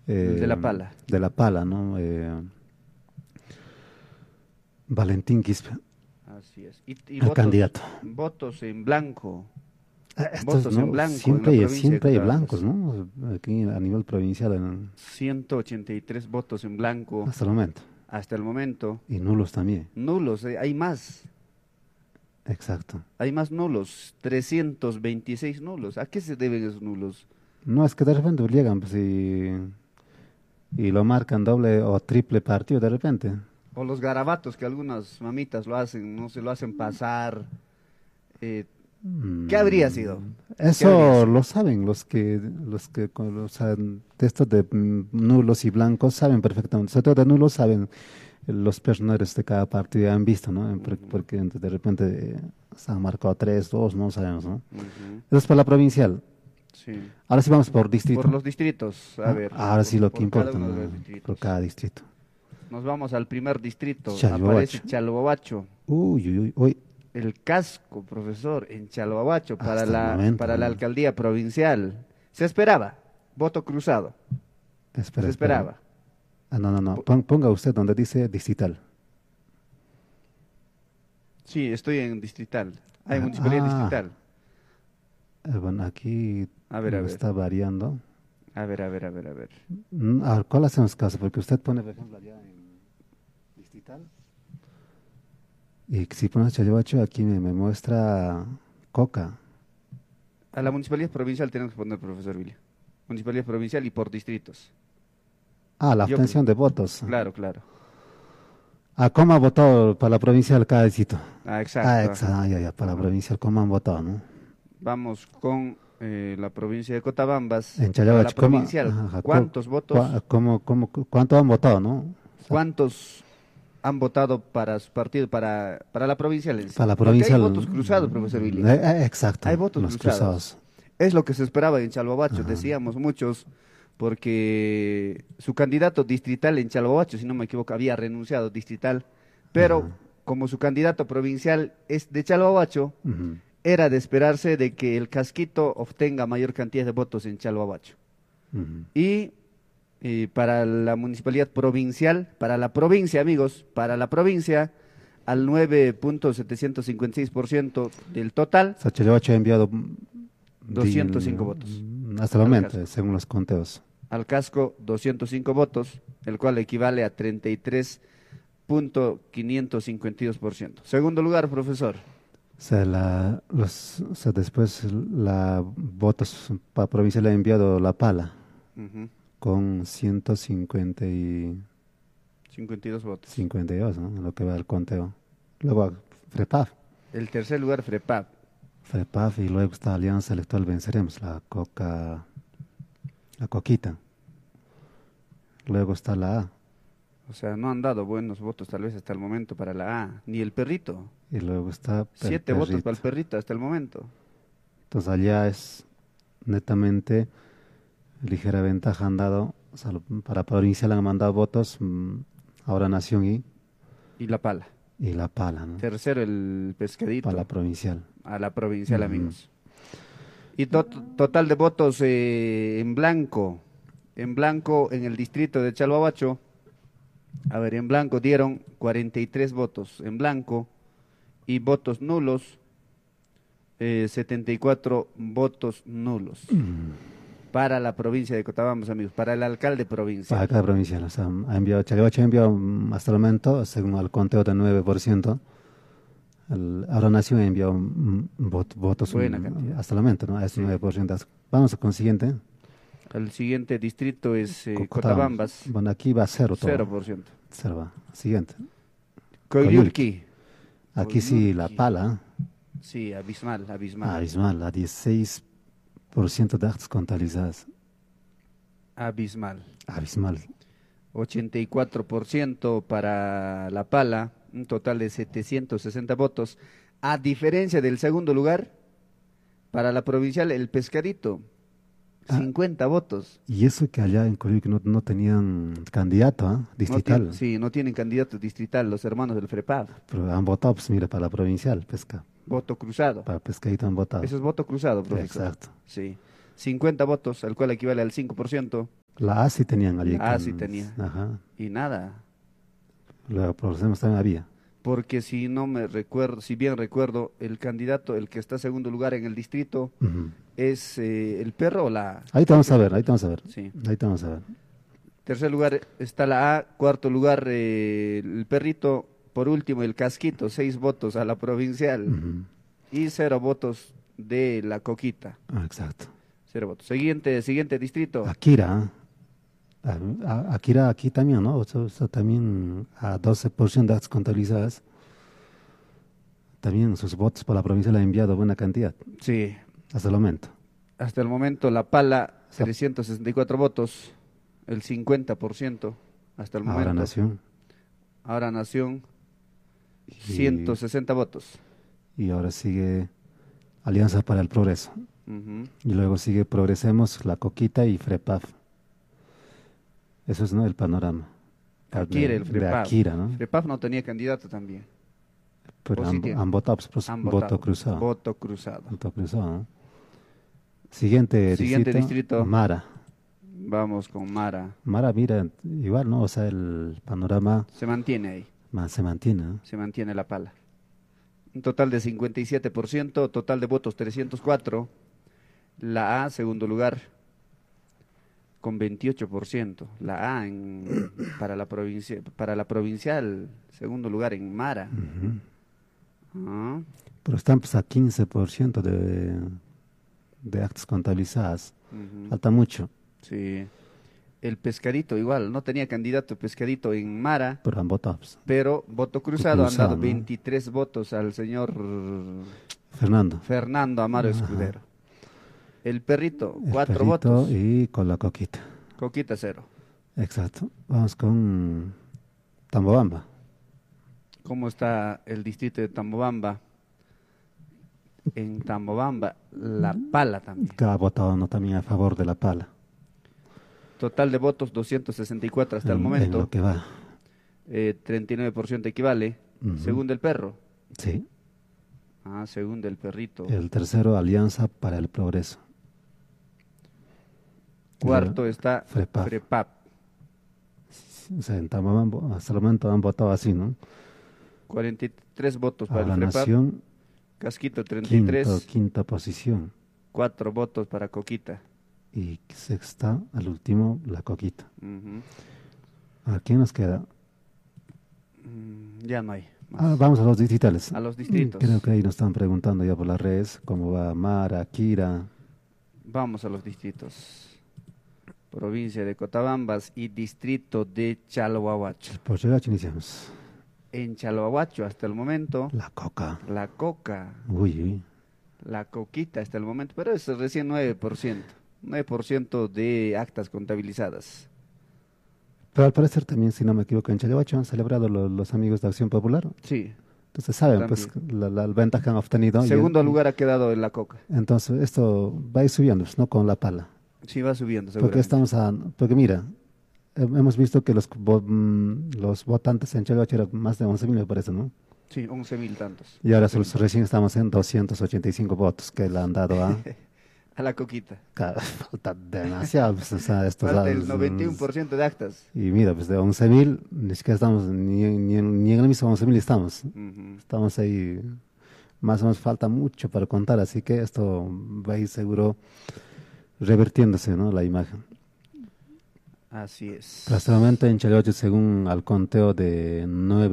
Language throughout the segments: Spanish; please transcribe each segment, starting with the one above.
El de La Pala. De La Pala, ¿no? Valentín Quispe, Así es. Y el candidato. votos en blanco. Estos, Votos en ¿no? blanco en la provincia de Siempre hay Cotabambas. blancos, ¿no? Aquí a nivel provincial 183 votos en blanco hasta el momento. hasta el momento. Y nulos también, Nulos, hay más. exacto. Hay más nulos. 326 nulos. ¿A qué se deben esos nulos? No, es que de repente llegan pues, y lo marcan doble o triple partido de repente. O los garabatos que algunas mamitas lo hacen, no se lo hacen pasar. eh, ¿Qué habría sido? ¿Qué habría Eso sido? lo saben o sea, de esto de nulos y blancos saben perfectamente. Sobre todo de nulos saben los personajes de cada partido han visto, ¿no? Ujú, Porque de repente se han marcado tres, dos, no sabemos, ¿no? ujú, Eso es para la provincial. sí. Ahora sí vamos por Por distrito. los distritos, a Ah, ver, ahora sí lo que por cada importa, uno de ¿no? los Por distritos. cada distrito. Nos vamos al primer distrito. Aparece Chalhuacho. Chalhuahuacho. Uy, uy, uy, uy. El casco, profesor, en Chalhuahuacho Hasta el momento, para la ¿no? alcaldía provincial. Se esperaba, voto cruzado. Espera, Se espera. esperaba. Ah, no, no, no. Po- Ponga usted donde dice distrital. Sí, estoy en distrital. Hay Ah, municipalidad distrital. bueno, aquí A ver, a lo ver. está variando. A ver, a ver, a ver, a ver. A ver, ¿cuál hacemos caso? Porque usted pone, por ejemplo, allá en distrital. Y si pones Chayabacho, aquí me muestra Coca. A la municipalidad provincial tenemos que poner, profesor William. Municipalidad provincial y por distritos. Ah, la Yo creo. abstención de votos. Claro, claro. Ah, ¿cómo ha votado para la provincial cada distrito? Ah, Ah, exacto. Ajá. ya, ya, para la Ajá. provincial, ¿cómo han votado, no? Vamos con la provincia de Cotabambas. En Para la Chayabacho, ¿cómo, provincial, ajá, ¿cuántos votos? cuánto han votado, no? O sea, ¿Cuántos han votado para su partido, para la provincial en sí? para la Porque hay provincial, votos cruzados, profesor Willy. Hay exacto, votos los cruzados. cruzados. Es lo que se esperaba en Chalhuahuacho, Ajá, decíamos muchos, porque su candidato distrital en Chalhuahuacho, si no me equivoco, había renunciado distrital, pero ajá, como su candidato provincial es de Chalhuahuacho, ujú, era de esperarse de que el Casquito obtenga mayor cantidad de votos en Chalhuahuacho. ujú. Y para la municipalidad provincial, para la provincia, amigos, para la provincia, al 9.756% del total, Sachayabacho ha enviado 205 votos hasta el al momento, casco. según los conteos. Al casco, 205 votos, el cual equivale a 33.552%. Segundo lugar, profesor. O sea, o sea, después la votos para provincia le ha enviado La Pala Ujú, con 150 y 52 votos. 52, ¿no? En lo que va el conteo. Luego FREPAF, El tercer lugar, FREPAP. FREPAF y luego está Alianza Electoral Venceremos, la Coquita. Luego está la A O sea, no han dado buenos votos tal vez hasta el momento para la A, ni el perrito. y luego está el 7 votos para Perrito. el perrito hasta el momento. Entonces allá es netamente ligera ventaja han dado, o sea, para provincial han mandado votos, ahora Nación Y la pala. y La Pala, ¿no? Tercero, el Para la pescadito. provincial. A la provincial, Ujú. amigos. Y total de votos en blanco. En blanco en el distrito de Chalhuahuacho. A ver, en blanco dieron 43 votos en blanco. Y votos nulos, 74 votos nulos. Para la provincia de Cotabambas, amigos. Para el alcalde Para provincial. cada provincial, o sea, ha enviado, Chalebache ha enviado hasta el momento, según el conteo de 9%, ahora Nación ha enviado votos Buena cantidad. hasta el momento, ¿no? Es Sí. 9%. Vamos con el siguiente. El siguiente distrito es Cotabambas. Cotabambas, Bueno, aquí va cero todo. 0%. Cero va. Siguiente. Coyulqui. Aquí sí La Coyulqui. Pala, Sí, abismal, abismal. abismal, a 16% de actas contabilizadas. Abismal. Abismal. 84% para La Pala, un total de 760 votos. A diferencia del segundo lugar, para la provincial, el Pescadito, Ah, 50 votos. y eso que allá en Coyuca no tenían candidato, ¿ah? Distrital. Sí, no tienen candidato distrital los hermanos del FREPAD. Pero han votado, pues mira, para la provincial, pesca. Voto cruzado. Para pescadito han votado. Eso es voto cruzado, profesor. Exacto. Sí. 50 votos, al cual equivale al 5%. La A sí tenían allí. La A sí tenía. Ajá. Y nada, Luego Progresemos también había. porque si no me recuerdo, si bien recuerdo, el candidato, el que está segundo lugar en el distrito, Ujú. es el perro o la A. Ahí te vamos a ver, ahí te vamos a ver. Sí. Ahí te vamos a ver. Tercer lugar está la A, cuarto lugar el perrito, por último el casquito, 6 votos a la provincial Ujú. y 0 votos de la coquita. Ah, exacto. 0 votos. Siguiente distrito. Akira. Akira aquí también, ¿no? O sea, también a 12% de actas contabilizadas. También sus votos por la provincia le ha enviado buena cantidad, Sí, hasta el momento. hasta el momento la pala, Sa- 364 votos, el 50% hasta el Ahora momento. Nación. Ahora Nación, Y, 160 votos. y ahora sigue Alianza para el Progreso. Ujú. Y luego sigue Progresemos, La Coquita y FREPAF. Eso es, ¿no?, el panorama. Akira, el De FREPAF. Akira, ¿no? FREPAF no tenía candidato también. Pero ¿O sí tiene? han votado, pues, Han voto votado. cruzado. Voto cruzado. Voto cruzado, ¿no? Siguiente Distrito. Mara. Vamos con Mara. Mara, mira, igual, ¿no? O sea, el panorama Se mantiene ahí, se mantiene, ¿no? se mantiene la pala. Un total de 57%, total de votos 304. La A, segundo lugar, con 28%. La A para la provincial, segundo lugar en Mara. Ujú. Ah, Pero están pues a 15% de actas contabilizadas. ujú. Falta mucho, Sí. El Pescadito igual, no tenía candidato Pescadito en Mara, pero han votado, pues. pero voto cruzado, han dado ¿no? 23 votos al señor Fernando. Fernando Amaro Ajá. Escudero. El perrito, El 4 perrito votos. y con la coquita. Coquita, 0. Exacto. Vamos con Tambobamba. ¿Cómo está el distrito de Tambobamba? En Tambobamba, la pala también. Que ha votado, ¿no?, también a favor de la pala. Total de votos 264 hasta el En momento. lo que va. 39% equivale. Ujú. Segundo el perro. Sí. Ah, segundo el perrito. El tercero, Alianza para el Progreso. Cuarto está FREPAF. FREPAP. O sea, en Tambobamba hasta el momento han votado así, ¿no? 43 votos para Ahora el FREPAP. Nación, Casquito 33. quinta posición. 4 votos para Coquita. Y sexta, al último, la coquita. Ujú. ¿A quién nos queda? Ya no hay más. Vamos a los distritales. A los distritos. Creo que ahí nos están preguntando ya por las redes cómo va Mara, Kira. Vamos a los distritos. Provincia de Cotabambas y distrito de Chalhuahuacho. Por llegar, iniciamos. En Chalhuahuacho hasta el momento, La coca. la coca, Uy, uy. la coquita hasta el momento, pero es recién 9%. 9% de actas contabilizadas. Pero al parecer también, si no me equivoco, en Chayahuacho han celebrado los amigos de Acción Popular. Sí. Entonces saben También. pues la ventaja que han obtenido. Segundo lugar ha quedado en la coca. Entonces esto va a ir subiendo, pues, no con la pala. Sí, va subiendo Porque seguramente. porque mira, hemos visto que los votantes en Chayahuacho eran más de 11.000, me parece, ¿no? Sí, 11.000 tantos. Y ahora 11.000. recién estamos en 285 votos que le han dado a... A la coquita. Falta demasiado, pues, o sea, Falta el 91% de actas. Y mira, pues de 11.000, ni siquiera estamos, ni en el mismo 11.000 estamos. Ujú. Estamos ahí, más o menos falta mucho para contar, así que esto va a ir seguro revertiéndose, ¿no?, la imagen. Así es. Hasta el momento en Chaleocho, según al conteo de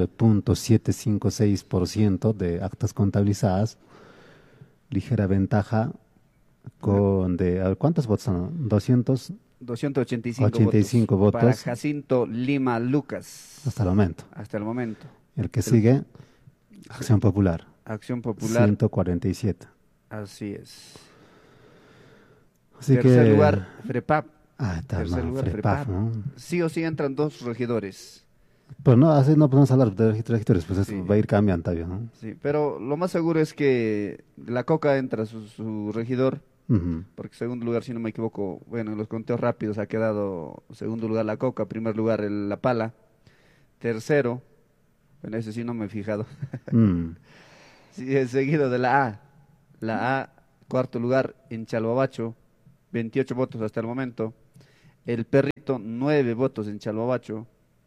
9.756% de actas contabilizadas, ligera ventaja a ver, ¿cuántos votos son? 285 85 votos para votos. Jacinto Lima Lucas. Hasta el momento. Hasta el momento. El que sigue, Acción Popular, Acción Popular. 147. Así es. Así Tercer que... lugar, FREPAP. está, Tercer no, lugar, FREPAF, ¿no? Sí o sí entran 2 regidores. Pero no, así no podemos hablar de regidores, pues eso Sí. va a ir cambiando todavía, ¿no? Sí, pero lo más seguro es que la Coca entra su regidor, Ujú. porque segundo lugar, si no me equivoco, bueno, en los conteos rápidos ha quedado segundo lugar la Coca, primer lugar la Pala, tercero, bueno, ese sí no me he fijado, Mm. sí, es seguido de la A. La A, cuarto lugar en Chalhuahuacho, 28 votos hasta el momento. El Perrito, 9 votos en Chalhuabacho.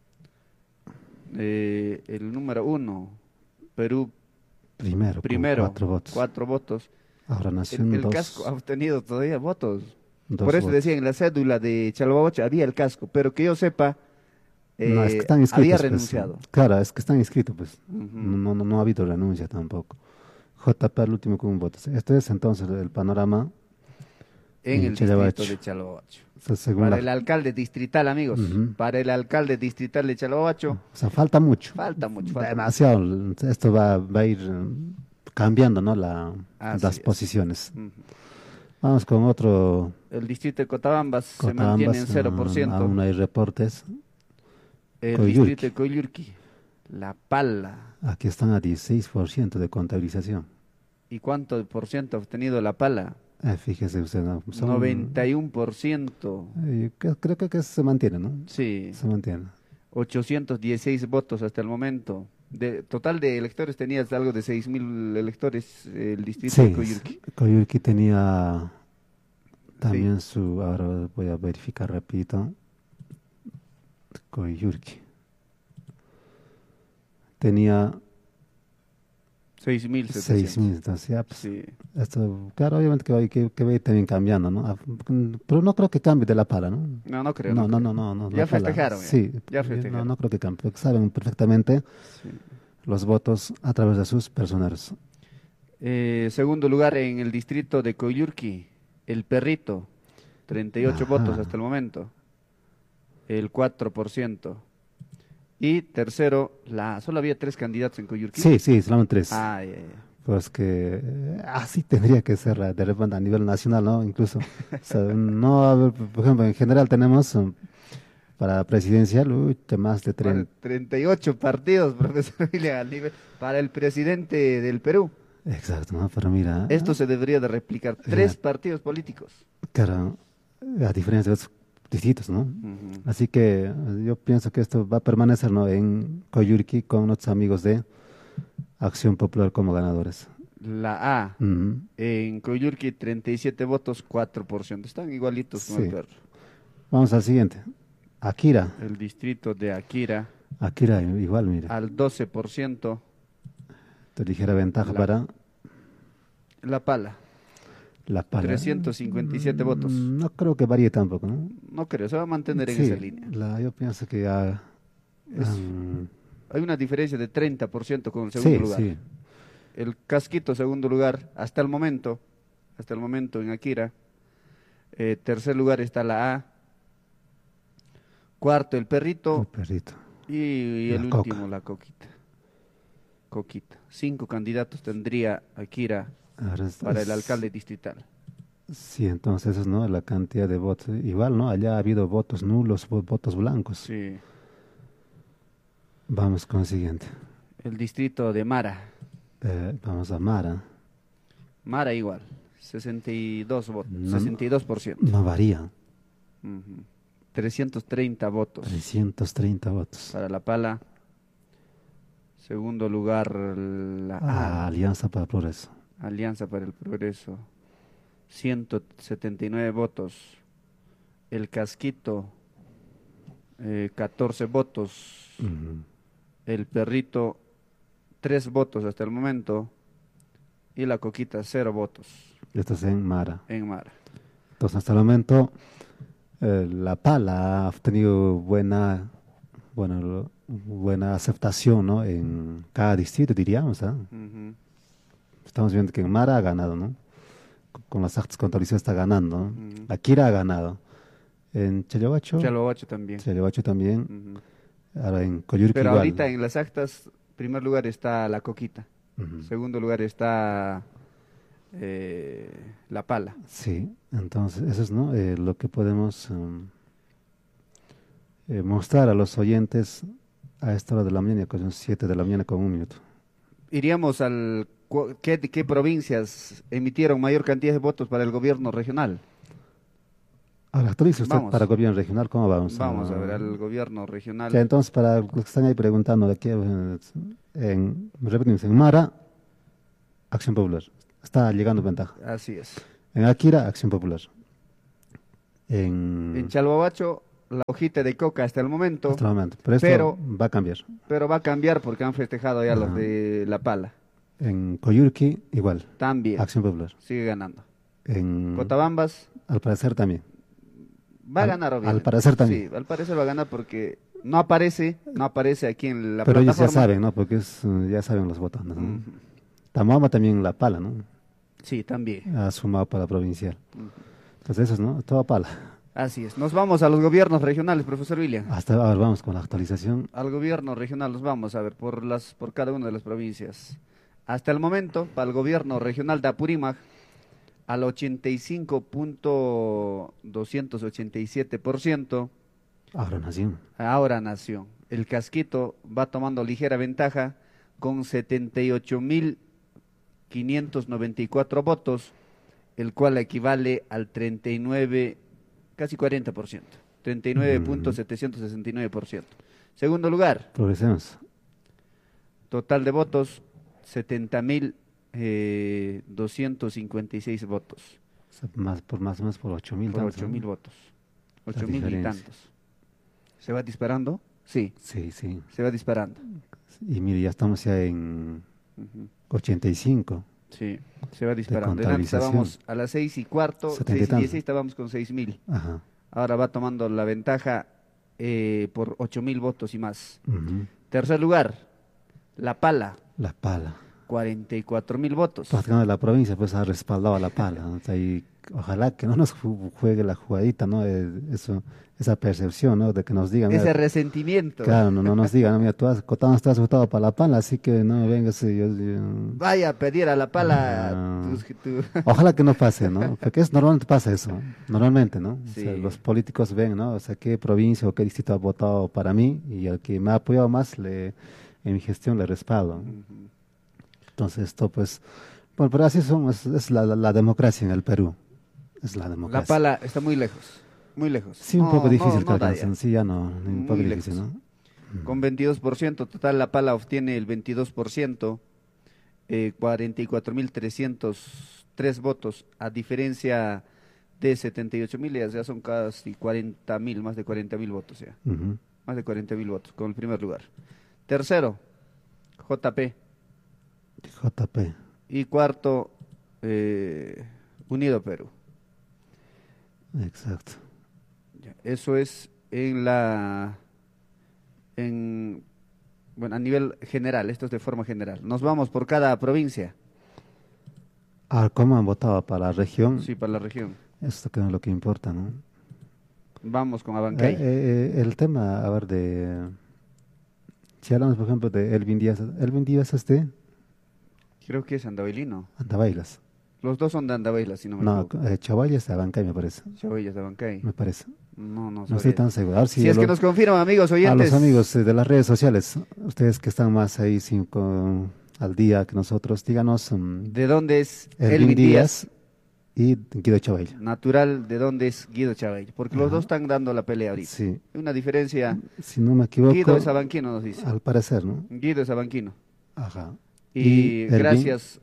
El número 1, Perú, Primero, con primero, 4 votos. 4 votos. Ahora Nación, El 2, casco ha obtenido todavía votos. 2 Por eso votos. decía, en la cédula de Chalhuabacho había el casco, pero que yo sepa, No, es que están había inscritos, pues. renunciado. Claro, es que están inscritos, pues. Ujú. No ha habido renuncia tampoco. JP el último con un voto. Este es entonces el panorama En en el distrito Chalabacho. de Chalhuacho. O sea, según Para la... el alcalde distrital, amigos, Ujú. para el alcalde distrital de Chalhuacho, O sea, falta mucho. falta mucho, falta mucho. Demasiado. Esto va a ir cambiando, ¿no? Así Las es. posiciones. Ujú. Vamos con otro El distrito de Cotabambas se mantiene en Cotabambas. 0%. Aún hay reportes. El distrito Coyurqui. de Coyurqui, La Pala. Aquí están a 16% de contabilización. ¿Y cuánto por ciento ha obtenido La Pala? Fíjese usted, ¿no? 91%. Creo que se mantiene, ¿no? Sí, Se mantiene. 816 votos hasta el momento. De total de electores tenías algo de 6.000 electores el distrito de Sí, Coyurqui. Coyurqui tenía Sí, también ahora voy a verificar rapidito, Coyurqui. Tenía 6.700. 6.000, entonces ya, pues, Sí. esto, claro, obviamente que va a ir también cambiando, ¿no? Pero no creo que cambie de La Pala, ¿no? No, no creo, No, no no, creo. no, no, no, Ya La Pala, festejaron, ya. sí, Ya yo festejaron. no creo que cambie, porque saben perfectamente Sí. los votos a través de sus personeros. Segundo lugar en el distrito de Coyurqui, El Perrito, 38 votos hasta Ajá, el momento, el 4%. Y tercero, solo había 3 candidatos en Coyurqui. sí, solamente 3. Ah, ya, ya. Pues que así tendría que ser de repente a nivel nacional, ¿no? Incluso, o sea, no, a ver, por ejemplo, en general tenemos para presidencial más de 30. 38 partidos, profesor William, para el presidente del Perú. Exacto, ¿no? Pero mira, Esto se debería de replicar. mira, 3 partidos políticos. claro, a diferencia de otros distritos, ¿no? Ujú. Así que yo pienso que esto va a permanecer, ¿no? En Coyurqui con nuestros amigos de Acción Popular como ganadores. La A, Ujú. en Coyurqui, 37 votos, 4%. Están igualitos con el Sí. perro. Vamos al siguiente. Akira. El distrito de Akira, Akira igual, mire. al 12%. Ligera ventaja La, para La Pala, La Pala. 357 votos. No creo que varíe tampoco, ¿no? No creo, se va a mantener en esa Sí, línea. yo pienso que ya... Es- mm, Hay una diferencia de 30% con el segundo sí, lugar. sí. El Casquito, segundo lugar, hasta el momento en Akira. Tercer lugar está la A. Cuarto, el El Perrito. perrito. Y La el Coca. último, la Coquita. Coquita. 5 candidatos tendría Akira Ahora para el alcalde distrital. sí, entonces, eso, ¿no? La cantidad de votos. Igual, ¿no? Allá ha habido votos nulos, votos blancos. Sí. Vamos con el siguiente. El distrito de Mara. Vamos a Mara. Mara igual. 62 votos. No, 62%. no varía. Ujú. 330 votos 330 votos. para La Pala. Segundo lugar, la A. Alianza para el Progreso. Alianza para el Progreso. 179 votos. El Casquito, 14 votos. Ujú. El Perrito, 3 votos hasta el momento. Y la Coquita, 0 votos Esto es en Mara. en Mara. Entonces, hasta el momento, La Pala ha tenido buena aceptación, ¿no? En cada distrito, diríamos, ¿ah? Ujú, Estamos viendo que en Mara ha ganado, ¿no? Con las actas contabilizadas está ganando, ¿no? ujú. Akira ha ganado. En Chalahuacho, Chaloacho también. Chalahuacho también. Ujú. Ahora en Coyurqui Pero igual. ahorita en las actas, primer lugar está la Coquita. Ujú. Segundo lugar está La Pala. Sí, entonces eso es, ¿no? Lo que podemos mostrar a los oyentes a esta hora de la mañana, que son 7 de la mañana con 1 minuto. Iríamos ¿qué provincias emitieron mayor cantidad de votos para el gobierno regional? Ahora, actualiza usted Vamos. para gobierno regional, ¿cómo vamos? Vamos a ver al gobierno regional. Ya, entonces, para los que están ahí preguntando, de aquí, repetimos, en Mara, Acción Popular. Está llegando ventaja. Así es. En Akira, Acción Popular. En Chalhuahuacho, la hojita de coca hasta el momento, hasta el momento. Pero esto pero, va a cambiar. pero va a cambiar porque han festejado ya los Ajá. de La Pala. En Coyurqui, igual. También Acción Popular. sigue ganando. En, Cotabambas al parecer también. va a Al- ganar, al obviamente. parecer también. Sí, al parecer va a ganar porque no aparece aquí en la Pero ellos ya plataforma. saben, ¿no? Porque ya saben los votantes, ¿no? Ujú. Tamaulipas también La Pala, ¿no? Sí, también. Ha sumado para provincial. Ujú. Entonces eso, ¿no? Toda Pala. Así es. Nos vamos a los gobiernos regionales, profesor William. Hasta ahora vamos con la actualización. Al gobierno regional nos vamos a ver por cada una de las provincias. Hasta el momento, para el gobierno regional de Apurímac, al 85.287%, Ahora nación. ahora Nación. El Casquito va tomando ligera ventaja con 78.594 votos, el cual equivale al 39, casi 40%, 39.769%. Segundo lugar, Progresemos. total de votos, 70.256 votos, O sea, más por 8.000. por tantos, 8.000 ¿no? votos, La 8.000 y diferencia. tantos. ¿Se va disparando? Sí, Sí, sí. se va disparando. Y mire, ya estamos ya en Ujú. 85. Sí, se va disparando. Antes contabilización. estábamos a las 6:15, 70 y 6:16 tantos. estábamos con 6.000. Ajá. Ahora va tomando la ventaja por 8.000 votos y más. Ujú. Tercer lugar, La Pala, La Pala. 44.000 votos. Prácticamente la provincia pues ha respaldado a La Pala, ¿no? O sea, y ojalá que no nos juegue la jugadita, ¿no? Esa percepción, ¿no? De que nos digan, Ese mira, resentimiento. claro, no nos digan, no, mira, Cotán estás votado para La Pala, así que no vengas. Vaya a pedir a La Pala Ah. tu- Ojalá que no pase, ¿no? Porque normalmente pasa eso, normalmente, ¿no? O sea, Sí. los políticos ven, ¿no? O sea, qué provincia o qué distrito ha votado para mí y al que me ha apoyado más en mi gestión le respaldo. Ujú. Entonces esto pues, bueno, pero así es la democracia en el Perú, es la La democracia. Pala está muy lejos, muy lejos. Sí, un poco difícil que no da alcancen, ya. sí, ya no, un Muy poco lejos. difícil, ¿no? Con 22%, total La Pala obtiene el 22%, 44.303 votos, a diferencia de 78.000, ya son casi 40.000, más de 40.000 votos ya, Ujú. más de 40.000 votos, con el primer lugar. Tercero, JP, JP, y cuarto, Unido Perú. exacto. Ya, eso es bueno, a nivel general, esto es de forma general. Nos vamos por cada provincia, Ah, ¿cómo han votado para la región? sí, para la región. Esto que no es lo que importa, ¿no? Vamos con Abancay. El tema, a ver, si hablamos, por ejemplo, de Elvin Díaz Creo que es Andahuaylino. Andahuaylas. Los dos son de Andahuaylas, si no me No, equivoco. Chavallas de Abancay, me parece. Chahuillas de Abancay. Me parece. No No sabría. estoy tan seguro. A ver Si es que nos confirman, amigos a oyentes. los amigos de las redes sociales, ustedes que están más ahí al día que nosotros, díganos ¿De dónde es Elvin Elvin Díaz? Díaz y Guido Chavalla. Natural, ¿de dónde es Guido Chavay? Porque los Ajá. dos están dando la pelea ahorita. Sí, Una diferencia. si no me equivoco, Guido es abanquino, nos dice. al parecer, ¿no? Guido es abanquino. Ajá. Y Elvin- gracias.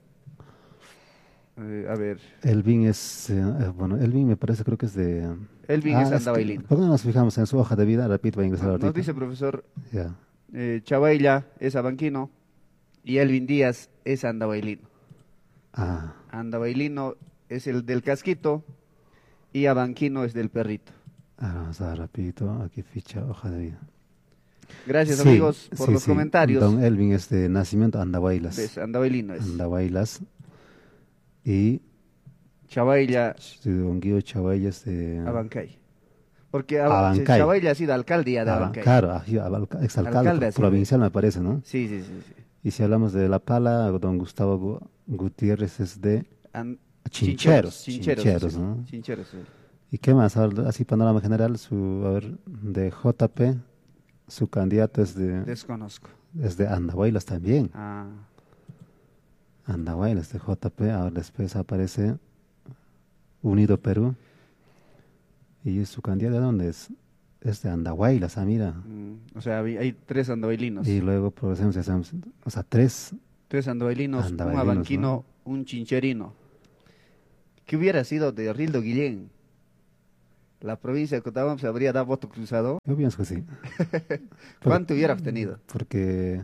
A ver, Elvin bueno, Elvin me parece, creo que es de... Elvin es que- Andahuaylino. ¿Por qué no nos fijamos en su hoja de vida? Repito, voy a ingresar Nos ahorita. dice, profesor, Ya. Chavayla es abanquino y Elvin Díaz es Andahuaylino. Ah, Andahuaylino es el del casquito y abanquino es del perrito. ahora vamos a dar rapidito, aquí ficha, hoja de vida. Gracias, Sí, amigos, por sí, los sí. comentarios. Don Elvin es de nacimiento Andahuaylas. ¿Ves? Andahuaylino es. Andahuaylas. Y Chavayla, don Guido Chavalla es de... Abancay. Porque Abancay. Chavayla ha sido alcalde ya de Abancay. Claro, exalcalde Alcalde ha sido. provincial me parece, ¿no? Sí, sí, sí, sí. Y si hablamos de La Pala, don Gustavo Gutiérrez es de An- Chincheros, Chincheros, sí, ¿no? Chincheros, sí. ¿Y qué más? A ver, así panorama general, a ver, de JP, su candidato es Desconozco. de Andahuaylas también. Ah, Andahuaylas de JP, ahora después aparece Unido Perú. ¿Y su candidato de dónde es? Es de Andahuaylas, mira. o sea, hay tres andahuaylinos. Y luego progresamos y hacemos, o sea, tres. Tres andahuaylinos, un Andahuaylinos, abanquino, ¿no? un chincherino. ¿Qué hubiera sido de Rildo Guillén? la provincia de Cochabamba se habría dado voto cruzado. Yo pienso que sí. ¿Cuánto hubiera obtenido? Porque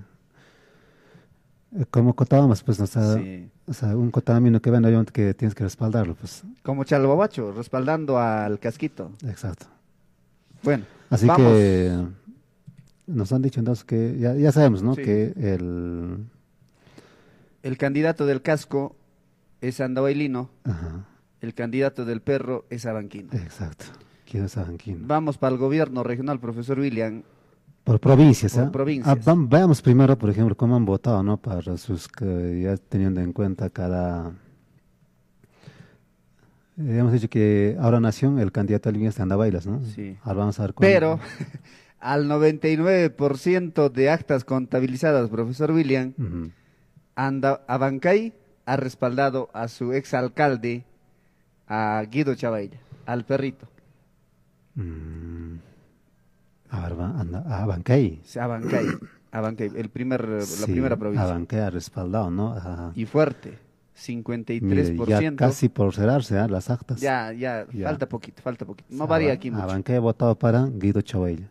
como Cotabamba, pues, no está, Sí. o sea, un cotabambino que vende, obviamente que tienes que respaldarlo, pues, Como Chalbabacho, respaldando al casquito. exacto. Bueno, Así vamos. que nos han dicho entonces que ya sabemos, ¿no? Sí. Que El candidato del casco es Andahuaylino, ajá, el candidato del perro es Abanquino. exacto. Quiero Sabanquino. Vamos para el gobierno regional, profesor William. Por provincias, Por ¿ah? provincias. Veamos primero, por ejemplo, cómo han votado, ¿no? Para sus, que ya teniendo en cuenta cada... hemos dicho que ahora Nación, el candidato al es de Andabailas, ¿no? Sí. Ahora vamos a ver Pero al 99% de actas contabilizadas, profesor William, Ujú. Abancay ha respaldado a su exalcalde, a Guido Chavailla, al perrito. Mm, a ver, a Abancay. Abancay, la Sí, primera provincia. Abancay ha respaldado, ¿no? Y fuerte, Mire, ya 53%. casi por cerrarse, ¿ah? Las actas. Ya, Ya. falta poquito. No varía aquí mucho. Abancay ha votado para Guido Chahuella.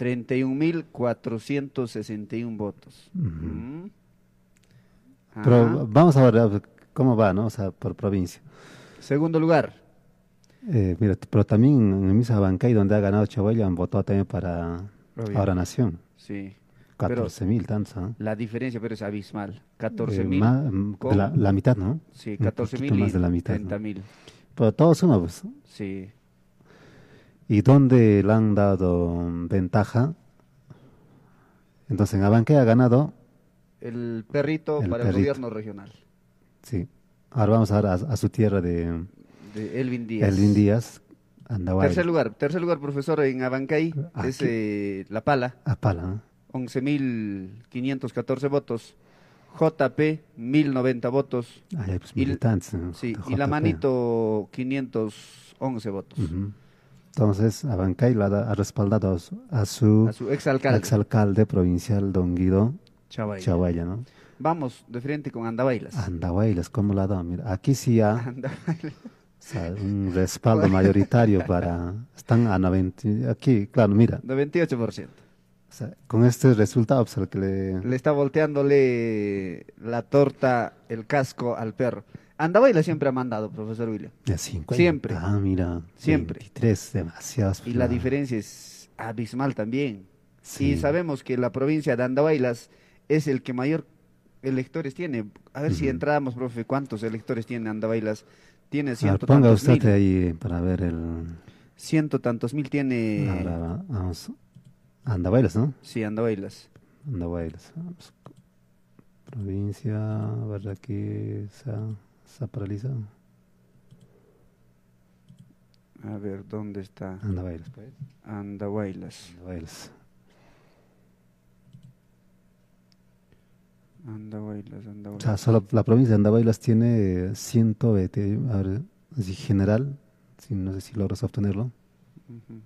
31.461 votos. Ujú. Mm. Pero Ajá. vamos a ver cómo va, ¿no? O sea, por provincia. Segundo lugar, Mira, pero también en Misa Abancay, donde ha ganado Chahuella, han votado también para Obvio. Ahora Nación. sí. Pero 14.000 tantos, ¿ah? la diferencia pero es abismal. 14.000 de la mitad, ¿no? sí, Un 14.000 poquito más de la mitad, ¿no? 30.000. Pero todo suma, pues. Sí. ¿Y dónde le han dado ventaja? Entonces, en Abancay ha ganado, El perrito El para perrito. el gobierno regional sí. Ahora vamos a ver a su tierra de de Elvin Díaz. Elvin Díaz, Andahuaylas. Tercer lugar, profesor, en Abancay es Aquí. La Pala, A Pala, ¿no? 11.514 votos. JP, 1.090 votos. Ahí hay pues Y, militantes, ¿no? sí, De y la JP. Manito, 511 votos. Ujú. Entonces, Abancay ha respaldado a su A su exalcalde, exalcalde provincial, don Guido Chavay. Chahuaya, ¿no? Vamos de frente con Andabailas. Andahuaylas, ¿cómo la ha dado? Mira, aquí sí ha Andabailas. o sea, un respaldo mayoritario para... Están a 90... Aquí, claro, mira, 98%. o sea, con este resultado, pues, el que le... Le está volteándole la torta, el casco al perro. Andabailas siempre ha mandado, profesor William. Ya 50. Siempre. Ah, mira. Siempre. 23, demasiados. Y la diferencia es abismal también. Sí. Y sabemos que la provincia de Andahuaylas es el que mayor electores tiene. A ver si Ujú. entramos, profe, ¿cuántos electores tiene Andahuaylas? Tiene A ver, ciento ponga tantos usted mil. ahí para ver el... Ciento tantos mil tiene. Ahora vamos. Andahuaylas, ¿no? Sí, Andahuaylas. Andahuaylas. Vamos. Provincia, a ver aquí, se ha paralizado. A ver, ¿dónde está? Andahuaylas, pues. Andahuaylas. Andahuaylas. Andahuaylas, O sea, Andahuaylas. solo la provincia de Andahuaylas tiene 120, a ver, así general, no sé si logras obtenerlo. Ujú.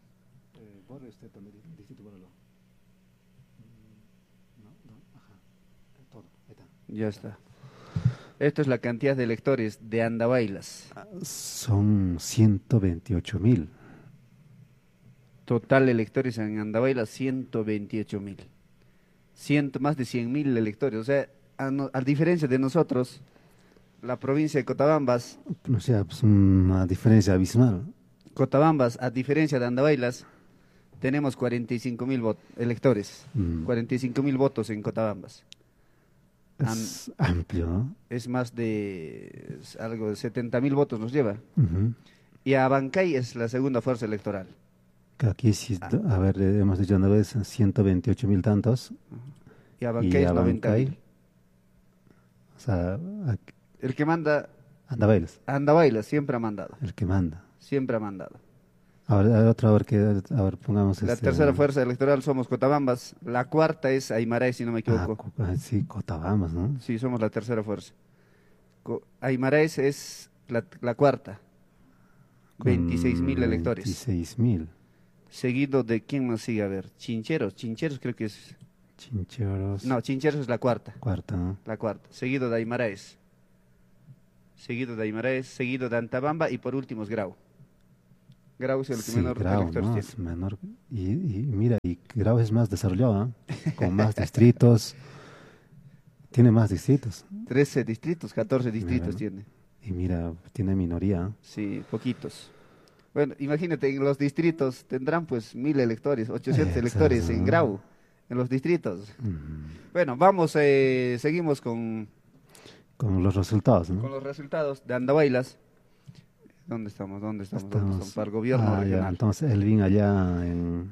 Ya está. Esto es la cantidad de electores de Andahuaylas. Son 128.000. Total electores en Andahuaylas, 128.000. Más de 100.000 electores. O sea, a diferencia de nosotros, la provincia de Cotabambas, O sea, pues una diferencia abismal. a diferencia de Andahuaylas, tenemos 45.000 electores. Mm. 45.000 votos en Cotabambas. Es amplio, ¿no? Es más algo de 70.000 votos nos lleva. Ujú. Y Abancay es la segunda fuerza electoral. Que aquí sí, a ver, hemos dicho una vez 128.000 tantos. Y Abancay Y es 90.000. Abancay, o sea, El que manda, Andahuaylas, Andahuaylas, siempre ha mandado. el que manda. Siempre ha mandado. A ver, otro, a ver, pongamos La este, tercera fuerza electoral somos Cotabambas. La cuarta es Aymarae, si no me equivoco. Sí, Cotabambas, ¿no? Sí, somos la tercera fuerza. Aymarae es la cuarta. 26.000 electores. 26.000. Seguido de, ¿quién más sigue? A ver, Chincheros. Chincheros creo que es... Chincheros. No, Chincheros es la cuarta. Cuarta, ¿no? La cuarta. Seguido de Aymaraes. Seguido de Antabamba y por último es Grau. Grau es el que Sí, menor Grau, electores ¿no? tiene. Es menor. Y mira, y Grau es más desarrollado, ¿ah? Con más distritos, tiene más distritos. 13 distritos, 14 Mira, distritos ¿no? tiene. Y mira, tiene minoría. ¿Ah? Sí, poquitos. Bueno, imagínate, en los distritos tendrán pues 1000 electores, 800 Exacto, electores en ¿no? Grau, en los distritos. Mm. Bueno, vamos, seguimos Con los resultados, con ¿no? los resultados de Andahuaylas. ¿Dónde estamos? ¿Dónde estamos? ¿Dónde estamos? Estamos. Para el gobierno Ya, regional. entonces Elvin allá en.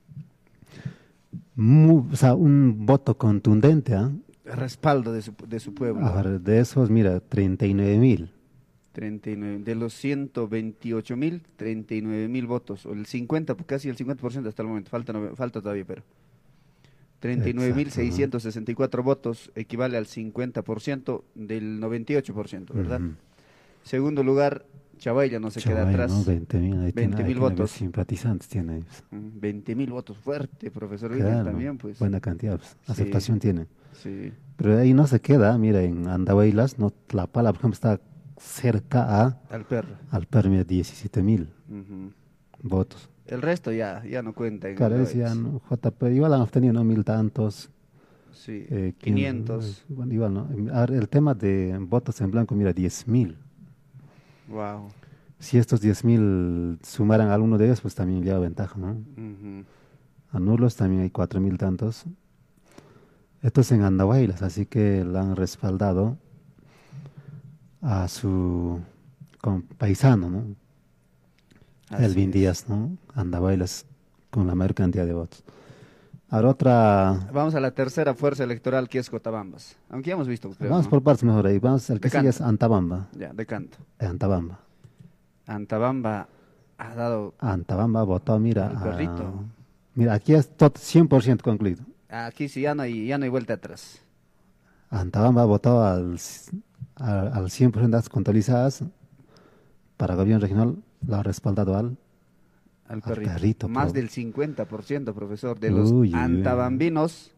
O sea, un voto contundente, ¿ah? Respaldo de su A pueblo. ver, de esos, mira, 39.000. 39, de los 128.000, 39.000 votos, o el 50, casi el 50% hasta el momento, falta todavía, pero treinta y nueve mil Exacto, ¿no? seiscientos sesenta y cuatro votos equivale al 50% del 98%, ¿verdad? Ujú. Segundo lugar, Chabayla no se queda Chavay, ¿no? atrás, 20.000, ahí tiene, 20.000 ver votos. simpatizantes tiene ahí. 20.000 votos, fuerte, profesor William, Claro, también, pues. buena cantidad, pues, Sí, aceptación tiene. sí. Pero ahí no se queda, mira, en Andahuaylas, no, Tlapala, por ejemplo, está cerca Al perro. al permio 17.000 Ujú. votos. El resto ya no cuenta en Claro, Andahuaylas. decían, JP, igual han obtenido, ¿no? Mil tantos. Sí, 500, 500. bueno, igual, ¿no? A ver, el tema de votos en blanco, mira, 10.000. Wow. Si estos 10.000 sumaran a alguno de ellos, pues también lleva ventaja, ¿no? Ujú. A nulos también hay 4.000 tantos. Esto es en Andahuaylas, así que la han respaldado a su paisano, ¿no? Así Elvin es. Díaz, ¿no? Andahuaylas con la mayor cantidad de votos. Ahora otra, Vamos a la tercera fuerza electoral que es Cotabambas. Aunque ya hemos visto, creo, vamos ¿no? por partes mejor ahí. Vamos, el De que sigue es canto. Antabamba. Ya, de canto. Antabamba. Antabamba ha dado Antabamba votó, mira, al perrito. mira, aquí es todo 100% concluido. Aquí sí ya no hay vuelta atrás. Antabamba votó al 100% de las contabilizadas para gobierno regional, lo ha respaldado Al al perrito. perrito. Más del 50%, profesor, de los Uy, uy, uy. antabambinos,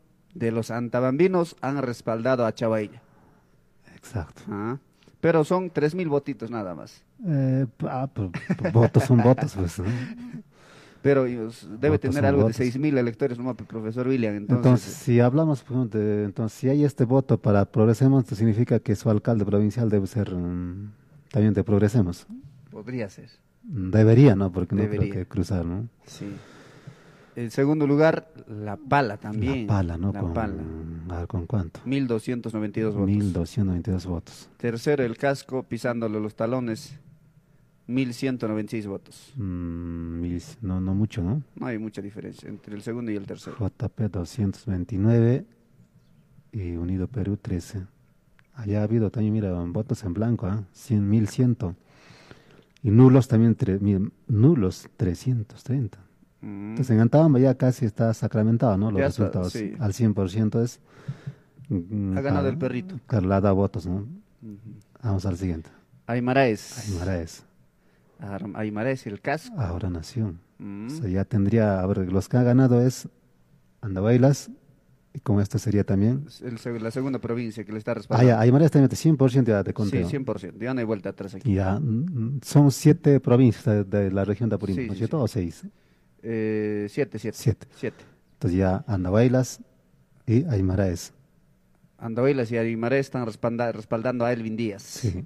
han respaldado a Chabailla. Exacto. Ah. Pero son 3.000 votitos nada más. Votos son votos, pues, ¿no? Pero debe Votos tener son algo de votos. 6.000 electores, ¿no, profesor William? Entonces, Entonces, si hablamos, por ejemplo, entonces, si hay este voto para Progresemos, esto significa que su alcalde provincial debe ser también de Progresemos. podría ser. Debería, ¿no? Porque no creo que Debería. cruzar, ¿no? Sí. En segundo lugar, La Pala La también. Pala, ¿no? La Pala. A ver, ¿con cuánto? 1.292 votos. 1.292 votos. Tercero, El Casco, pisándole los talones. 1.196 votos. No mucho, ¿no? No hay mucha diferencia entre el segundo y el tercero. JP 229 y Unido Perú 13. Allá ha habido también, mira, votos en blanco, ¿ah? 100.100. Y nulos también, nulos 330. Mm. Entonces en Antabamba ya casi está sacramentado, ¿no? Los Ya está, resultados sí. al 100% es. Ha ganado el perrito. Carlada votos, ¿no? Ujú. Vamos al siguiente. Aymaraes. Aymaraes, Aymaraes, El Casco. ahora Nación. Mm. O sea, ya tendría, a ver, los que han ganado es Andahuaylas, y con esto sería también. Es la segunda provincia que le está Ah, respaldando. ya, Aymaraes también 100% ya te Sí, conteo. 100%. Ya no hay vuelta atrás aquí. Y ya, son 7 provincias de la región de Apurímac, Sí, ¿no es sí, cierto? sí. ¿O 6? 7. 7. 7. Entonces ya Andahuaylas y Aymaraes. Andahuaylas y Aymaraes están respaldando a Elvin Díaz. Sí.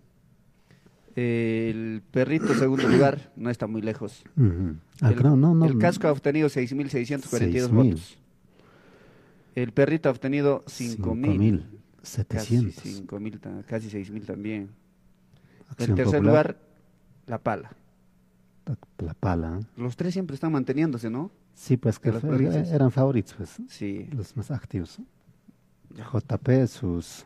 El perrito, segundo lugar, no está muy lejos. Ujú. El Casco ha obtenido 6.642 6.000. votos. El perrito ha obtenido 5.000. Casi 5.700. 5.000, casi 6.000 también. Acción En tercer Popular, lugar, La Pala. la Pala. ¿Eh? Los tres siempre están manteniéndose, ¿no? Sí, pues que De las provincias. eran favoritos, pues, Sí. los más activos. Ya. JP, sus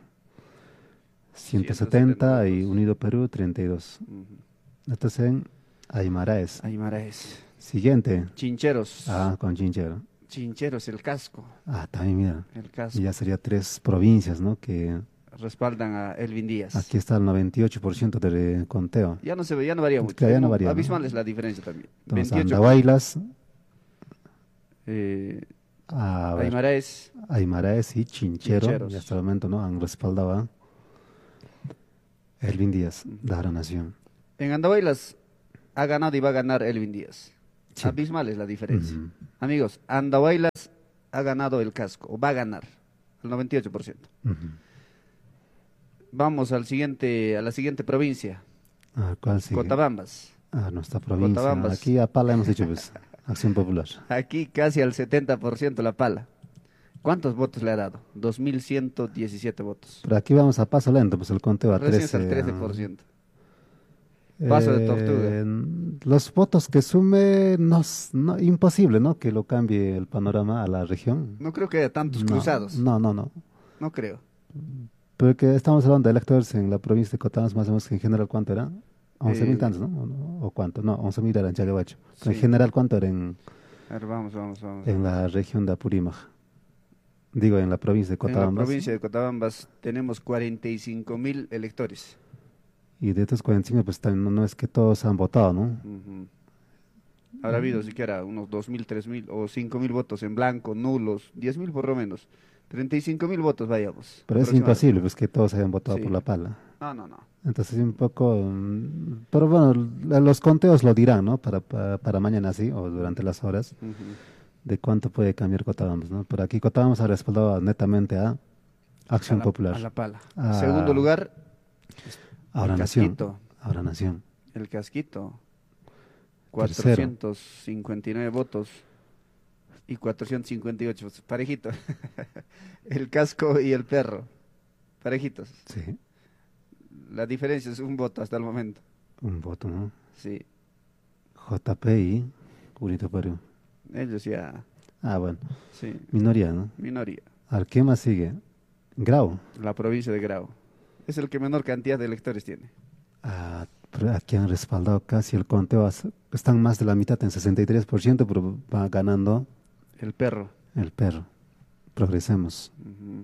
170 170 y votos. Unido Perú 32. Ujú. Estos en Aymaraes. Aymaraes. Siguiente. Chincheros. Con Chinchero. Chincheros, El Casco. También mira. El Casco. Y ya sería 3 provincias, ¿no? Que Respaldan a Elvin Díaz. aquí está el 98% de conteo. Ya no se ve, ya no varía mucho. Claro, ya no Como varía, ¿no? abismal es la diferencia también. Entonces, 28. Andahuaylas, A ver, Aymaraes. Aymaraes y Chinchero, Chincheros. y hasta el momento no han respaldado a Elvin Díaz, de la Nación. En Andahuaylas ha ganado y va a ganar Elvin Díaz. Sí. Abismal es la diferencia. Ujú. Amigos, Andahuaylas ha ganado el casco, o va a ganar, el 98%. Ujú. Vamos a la siguiente provincia, ¿Cuál sigue? Cotabambas. Nuestra provincia. Cotabambas. Aquí a Pala hemos dicho, pues, Acción Popular. Aquí casi al 70% la pala. ¿Cuántos votos le ha dado? 2.117 votos. Pero aquí vamos a paso lento, pues el conteo a Recién 13. es el 13%. Paso de tortuga. Los votos que sume, imposible, ¿no? Que lo cambie el panorama a la región. No creo que haya tantos No, cruzados. No, no, no. No creo. Porque estamos hablando de electores en la provincia de Cotabambas, más o menos, que en general, ¿cuánto era? 11.000 tantos, ¿no? ¿O cuánto? No, 11.000 era en Chagabacho. Pero Sí. en general, ¿cuánto era en A ver, vamos. en la región de Apurímac? Digo, en la provincia de En la Cotabambas. provincia de Cotabambas tenemos 45.000 electores. Y de estos 45, pues también no es que todos han votado, ¿no? Ujú. Habrá habido siquiera unos 2.000, 3.000 o 5.000 votos en blanco, nulos, 10.000 por lo menos. 35.000 votos, vayamos. Pero es aproximadamente. imposible, pues, que todos hayan votado Sí. por la pala. No. Entonces, un poco... pero bueno, los conteos lo dirán, ¿no? Para mañana, sí, o durante las horas, Ujú. de cuánto puede cambiar Cotabambas, ¿no? Pero aquí Cotabambas ha respaldado netamente a Acción A Popular. la pala. Ah. Segundo lugar, Ahora el Nación. Casquito. Ahora Nación. El Casquito. Tercero. 459 votos y 458, parejito. El Casco y el Perro, parejitos. Sí, La diferencia es un voto hasta el momento. un voto, ¿no? Sí, JP y Unito Perú. ellos ya, Bueno, sí, minoría, ¿no? minoría. A ver, ¿qué más sigue? Grau. La provincia de Grau. Es el que menor cantidad de electores tiene. Pero aquí han respaldado casi el conteo. Están más de la mitad, en 63%, pero va ganando El Perro. el Perro. Progresemos. Ujú.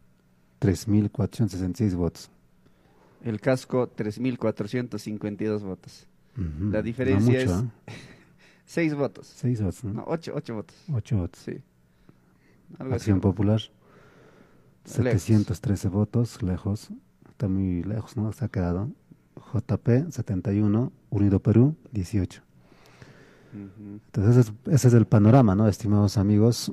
3.466 votos. El Casco, 3.452 votos. Ujú, La diferencia no mucho, es 6 votos. 6 votos, ¿no? No, 8 votos. 8 votos. Sí. Algo así. Acción Popular, Lejos. 713 votos, lejos. Está muy lejos, ¿no? Se ha quedado. JP, 71. Unido Perú, 18. Ujú. Entonces, ese es el panorama, ¿no, estimados amigos?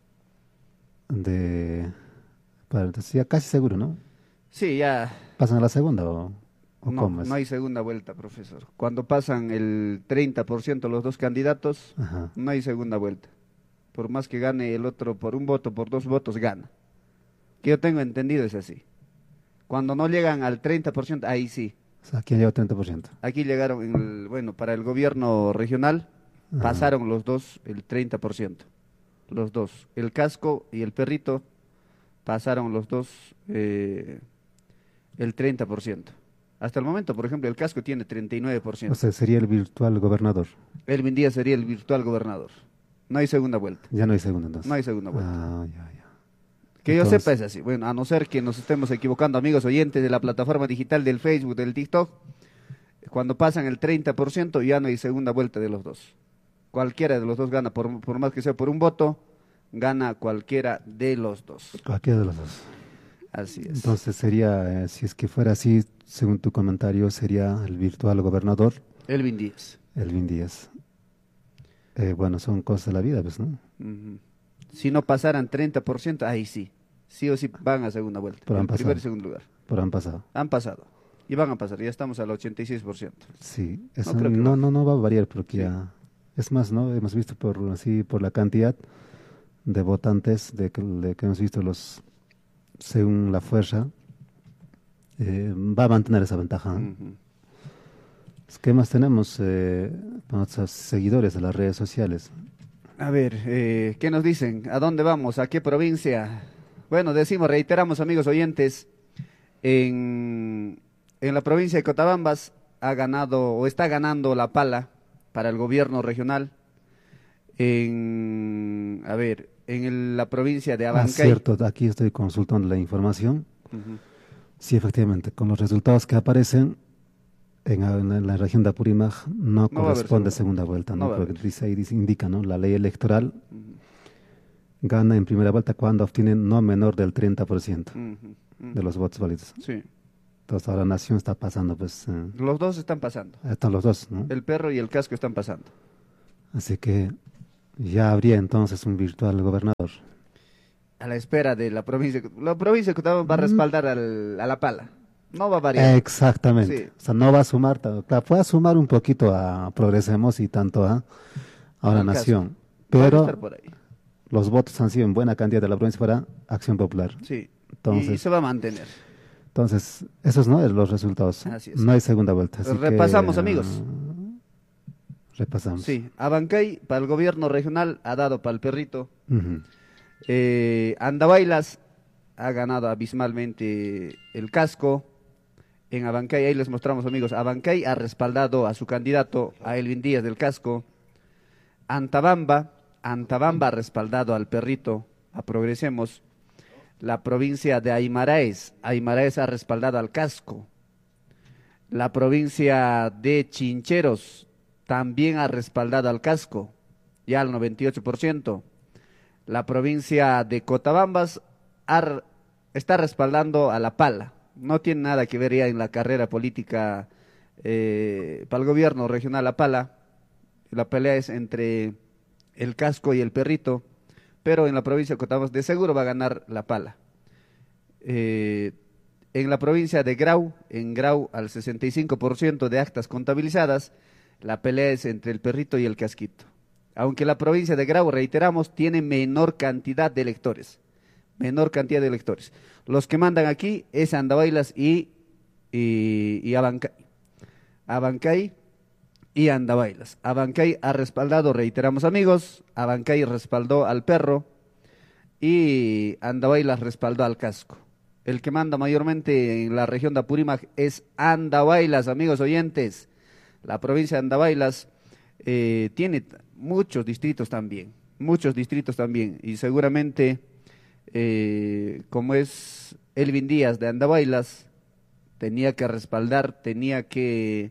Entonces ya casi seguro, ¿no? Sí, ya. ¿Pasan a la segunda o No, cómo es? no hay segunda vuelta, profesor. Cuando pasan el 30% los dos candidatos, Ajá. no hay segunda vuelta. Por más que gane el otro por un voto, por 2 votos, gana. Que yo tengo entendido es así. Cuando no llegan al 30%, ahí sí. O sea, aquí han llegado 30%. Aquí llegaron, bueno, para el gobierno regional, Ajá. pasaron los dos el 30%. Los dos. El Casco y el Perrito pasaron los dos el 30%. Hasta el momento, por ejemplo, el Casco tiene 39%. O sea, sería el virtual gobernador. Elvin Díaz sería el virtual gobernador. No hay segunda vuelta. Ya no hay segunda, entonces. No hay segunda vuelta. Ya. Que yo Entonces- sepa es así. Bueno, a no ser que nos estemos equivocando, amigos oyentes de la plataforma digital del Facebook, del TikTok, cuando pasan el 30% ya no hay segunda vuelta de los dos. Cualquiera de los dos gana, por más que sea por un voto, gana cualquiera de los dos. Cualquiera de los dos. Así es. Entonces sería, si es que fuera así, según tu comentario, sería el virtual gobernador, Elvin Díaz. Elvin Díaz. Bueno, son cosas de la vida, pues, ¿no? Ujú. Si no pasaran 30%, ahí sí. Sí o sí van a segunda vuelta. Pero han En primer y pasado. segundo lugar. Pero han pasado. Han pasado. Y van a pasar. Ya estamos al 86%. Sí, eso creo que no va a variar porque Sí. ya... Es más, ¿no? Hemos visto por la cantidad de votantes que hemos visto según la fuerza, va a mantener esa ventaja, ¿no? Ujú. ¿Qué más tenemos? Nuestros seguidores de las redes sociales. A ver, ¿qué nos dicen? ¿A dónde vamos? ¿A qué provincia? Bueno, reiteramos, amigos oyentes, en la provincia de Cotabambas ha ganado o está ganando la pala para el gobierno regional. En la provincia de Abancay. Cierto, aquí estoy consultando la información. Ujú. Sí, efectivamente, con los resultados que aparecen en la región de Apurímac no No va a haber corresponde segunda. segunda vuelta, No ¿no? va a Porque haber. dice ahí, indica, ¿no? La ley electoral Ujú. gana en primera vuelta cuando obtienen no menor del 30% Ujú. Ujú. de los votos válidos. Sí. Entonces ahora Nación está pasando, pues, Los dos están pasando. están los dos, ¿no? El perro y el casco están pasando. Así que ya habría entonces un virtual gobernador. A la espera de la provincia. La provincia de Cotabamba va a respaldar a la pala. No va a variar. Exactamente. Sí. O sea, no va a sumar, claro, puede sumar un poquito a Progresemos y tanto a ahora Al Nación. Va a estar Pero por ahí. los votos han sido en buena cantidad de la provincia para Acción Popular. Sí. Y Entonces, se va a mantener. esos no son los resultados. Así es. No hay segunda vuelta. Así Repasamos, que, amigos. Repasamos. Sí. Abancay para el gobierno regional ha dado para el perrito. Ujú. Andahuaylas ha ganado abismalmente el casco. En Abancay, ahí les mostramos, amigos. Abancay ha respaldado a su candidato, a Elvin Díaz del Casco. Antabamba ha respaldado al perrito, a Progresemos. La provincia de Aymaraes ha respaldado al casco. La provincia de Chincheros también ha respaldado al casco, ya al 98%. La provincia de Cotabambas está respaldando a la pala. No tiene nada que ver ya en la carrera política para el gobierno regional la pala. La pelea es entre el casco y el perrito, pero en la provincia de Cotabambas de seguro va a ganar la pala. En la provincia de Grau, en Grau al 65% de actas contabilizadas, la pelea es entre el perrito y el casquito. Aunque la provincia de Grau, reiteramos, tiene menor cantidad de electores. Menor cantidad de electores. Los que mandan aquí es Andahuaylas y Abancay. Abancay y Andahuaylas. Abancay ha respaldado, reiteramos amigos, Abancay respaldó al perro y Andahuaylas respaldó al casco. El que manda mayormente en la región de Apurímac es Andahuaylas, amigos oyentes. La provincia de Andahuaylas tiene muchos distritos también, y seguramente, como es Elvin Díaz de Andahuaylas, tenía que respaldar, tenía que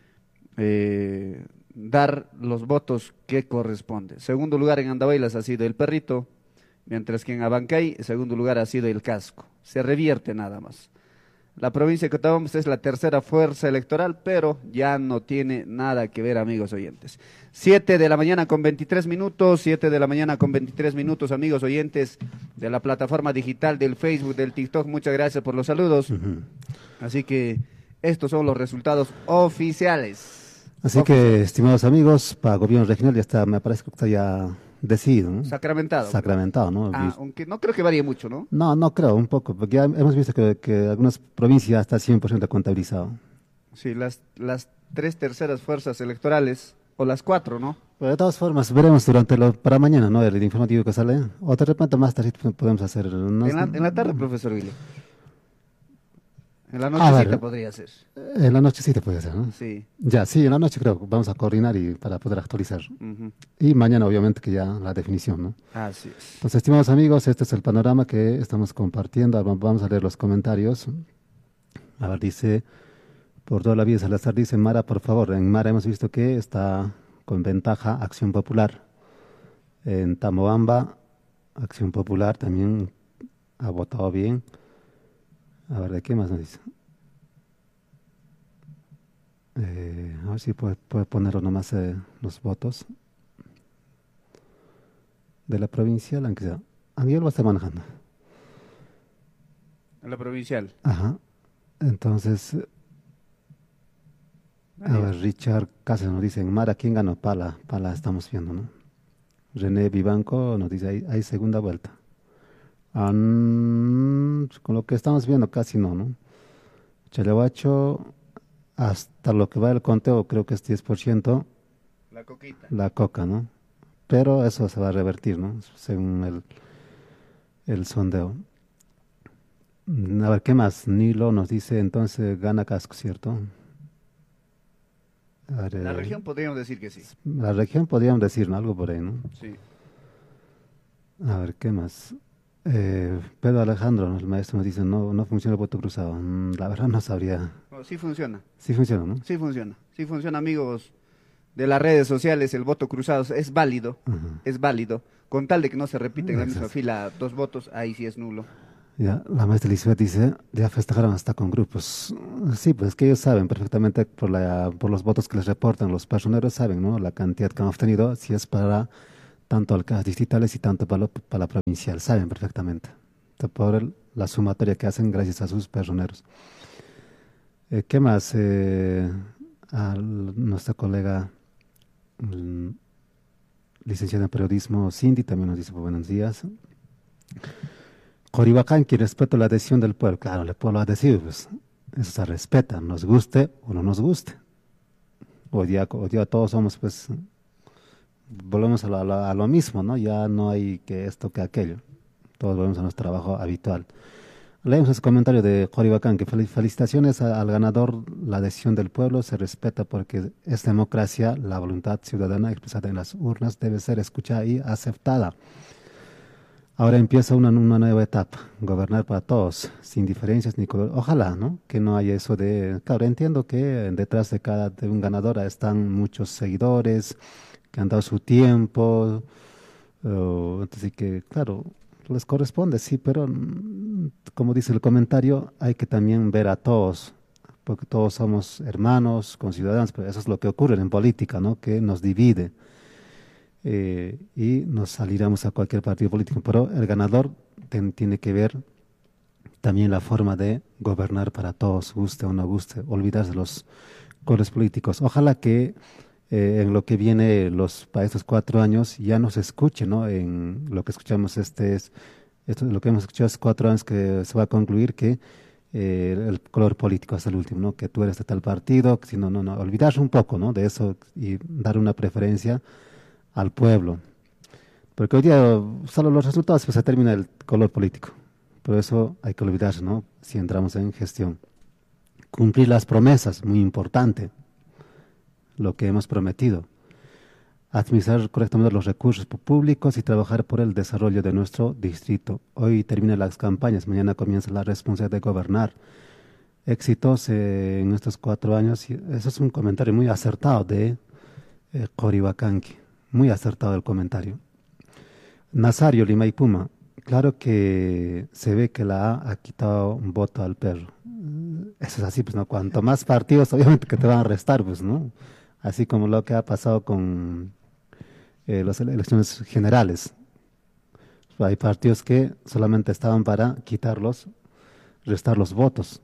dar los votos que corresponden. Segundo lugar en Andahuaylas ha sido el perrito, mientras que en Abancay, segundo lugar ha sido el casco. Se revierte nada más. La provincia de Cotabamba es la tercera fuerza electoral, pero ya no tiene nada que ver, amigos oyentes. 7 de la mañana con 23 minutos, 7 de la mañana con 23 minutos, amigos oyentes de la plataforma digital del Facebook, del TikTok. Muchas gracias por los saludos. Así que estos son los resultados oficiales. Así que, estimados amigos, para gobierno regional ya está, me parece que está ya decidido, ¿no? Sacramentado. Sacramentado, ¿no? Aunque no creo que varíe mucho, ¿no? No creo, un poco, porque ya hemos visto que algunas provincias está 100% contabilizado. Sí, las 3/3 fuerzas electorales, o las 4, ¿no? Pero de todas formas, veremos para mañana, ¿no? El informativo que sale, o de repente más tarde podemos hacer. En la tarde, profesor Willy. En la nochecita podría ser. En la nochecita puede ser, ¿no? Sí. Ya, sí, en la noche creo que vamos a coordinar para poder actualizar. Y mañana, obviamente, que ya la definición, ¿no? Así es. Entonces, estimados amigos, este es el panorama que estamos compartiendo. Vamos a leer los comentarios. A ver, dice, por toda la vida Salazar, dice, Mara, por favor. En Mara hemos visto que está con ventaja Acción Popular. En Tamoamba, Acción Popular también ha votado bien. A ver, ¿de qué más nos dice? A ver si puede poner nomás los votos de la provincial, aunque sea. Ángel va a estar manejando. En la provincial. Ajá. Entonces, a ver, Richard Cáceres nos dice, en Mara, ¿quién ganó? Pala estamos viendo, ¿no? René Vivanco nos dice, hay segunda vuelta. Con lo que estamos viendo casi no. Chalehuacho, hasta lo que va el conteo creo que es 10%. La coquita. La coca, ¿no? Pero eso se va a revertir, ¿no? Según el sondeo. A ver, ¿qué más? Nilo nos dice, entonces gana Casco, ¿cierto? A ver, La región podríamos decir que sí. La región podríamos decir, ¿no? Algo por ahí, ¿no? Sí. A ver, ¿qué más? Pedro Alejandro, el maestro, nos dice, no funciona el voto cruzado. La verdad no sabría. No, sí funciona. Sí funciona, ¿no? Sí funciona. Sí funciona, amigos de las redes sociales. El voto cruzado es válido. Ajá. Es válido. Con tal de que no se repita en la misma Exacto. fila 2 votos, ahí sí es nulo. Ya, la maestra Elizabeth dice, ya festejaron hasta con grupos. Sí, pues es que ellos saben perfectamente por los votos que les reportan los personeros, saben, ¿no? La cantidad que han obtenido, si es para tanto alcaldes distritales y tanto para la provincial, saben perfectamente. Por la sumatoria que hacen gracias a sus personeros. ¿Qué más? Nuestra colega mm, licenciada en periodismo, Cindy, también nos dice buenos días. Coribacán, que respeto la decisión del pueblo. Claro, el pueblo ha decidido, pues eso se respeta, nos guste o no nos guste. Hoy día todos somos, pues, volvemos a lo mismo, ¿no? Ya no hay que esto, que aquello. Todos volvemos a nuestro trabajo habitual. Leemos ese comentario de Coribacán, que felicitaciones al ganador, la decisión del pueblo se respeta porque es democracia, la voluntad ciudadana expresada en las urnas debe ser escuchada y aceptada. Ahora empieza una nueva etapa, gobernar para todos, sin diferencias ni color. Ojalá, ¿no? Que no haya eso de... Claro, entiendo que detrás de un ganador están muchos seguidores que han dado su tiempo, entonces que, claro, les corresponde, sí, pero como dice el comentario, hay que también ver a todos, porque todos somos hermanos, conciudadanos, pero eso es lo que ocurre en política, ¿no? Que nos divide y nos saliremos a cualquier partido político. Pero el ganador tiene que ver también la forma de gobernar para todos, guste o no guste, olvidarse de los colores políticos. Ojalá que en lo que viene para estos 4 años ya nos escuche, ¿no? En lo que escuchamos lo que hemos escuchado es 4 años que se va a concluir que el color político hasta el último, ¿no? Que tú eres de tal partido, que si no, olvidarse un poco, ¿no? De eso y dar una preferencia al pueblo. Porque hoy día solo los resultados, pues se termina el color político. Por eso hay que olvidarse, ¿no? Si entramos en gestión. Cumplir las promesas, muy importante, lo que hemos prometido. Administrar correctamente los recursos públicos y trabajar por el desarrollo de nuestro distrito. Hoy terminan las campañas, mañana comienza la responsabilidad de gobernar. Éxitos en estos 4 años. Y eso es un comentario muy acertado de Coribacanqui. Muy acertado el comentario. Nazario, Lima y Puma. Claro que se ve que la A ha quitado un voto al perro. Eso es así, pues, ¿no? Cuanto más partidos, obviamente que te van a restar, pues, ¿no? Así como lo que ha pasado con las elecciones generales. Hay partidos que solamente estaban para quitarlos, restar los votos.